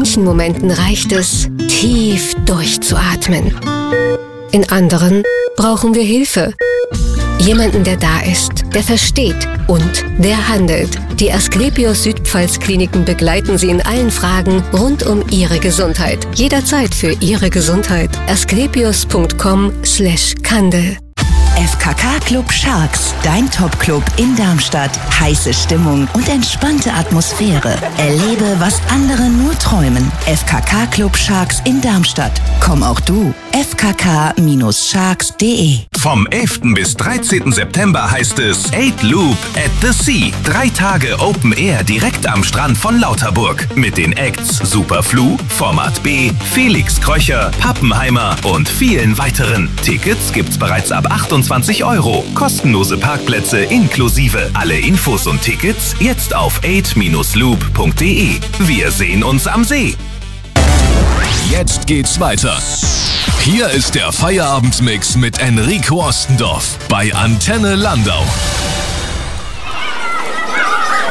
manchen Momenten reicht es, tief durchzuatmen. In anderen brauchen wir Hilfe. Jemanden, der da ist, der versteht und der handelt. Die Asklepios Südpfalz Kliniken begleiten Sie in allen Fragen rund um Ihre Gesundheit. Jederzeit für Ihre Gesundheit. asklepios.com/Kandel. FKK Club Sharks, dein Top-Club in Darmstadt. Heiße Stimmung und entspannte Atmosphäre. Erlebe, was andere nur träumen. FKK Club Sharks in Darmstadt. Komm auch du. fkk-sharks.de. Vom 11. bis 13. September heißt es 8 Loop at the Sea. 3 Tage Open Air direkt am Strand von Lauterburg. Mit den Acts Superflu, Format B, Felix Kröcher, Pappenheimer und vielen weiteren. Tickets gibt's bereits ab 28 €. Kostenlose Parkplätze inklusive. Alle Infos und Tickets jetzt auf 8-loop.de. Wir sehen uns am See. Jetzt geht's weiter. Hier ist der Feierabendmix mit Enrico Ostendorf bei Antenne Landau.